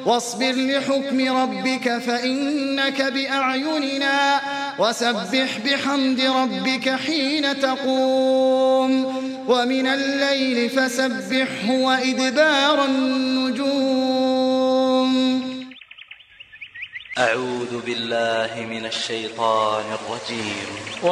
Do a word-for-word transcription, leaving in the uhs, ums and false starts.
واصبر لحكم ربك فإنك بأعيننا وسبح بحمد ربك حين تقوم ومن الليل فسبحه وإدبار النجوم. أعوذ بالله من الشيطان الرجيم.